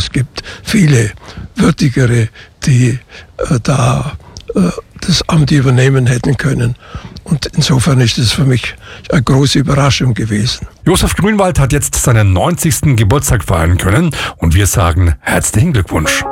es gibt viele Würdigere, die da das Amt übernehmen hätten können. Und insofern ist es für mich eine große Überraschung gewesen. Josef Grünwald hat jetzt seinen 90. Geburtstag feiern können und wir sagen herzlichen Glückwunsch.